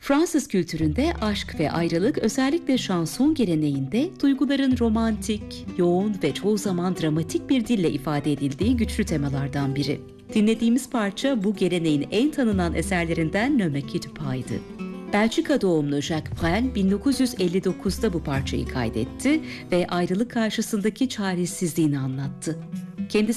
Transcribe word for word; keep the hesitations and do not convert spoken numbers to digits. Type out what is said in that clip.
Fransız kültüründe aşk ve ayrılık özellikle şanson geleneğinde duyguların romantik, yoğun ve çoğu zaman dramatik bir dille ifade edildiği güçlü temalardan biri. Dinlediğimiz parça bu geleneğin en tanınan eserlerinden Ne me quitte pas'ydı. Belçika doğumlu Jacques Brel bin dokuz yüz elli dokuzda bu parçayı kaydetti ve ayrılık karşısındaki çaresizliğini anlattı. Kendisi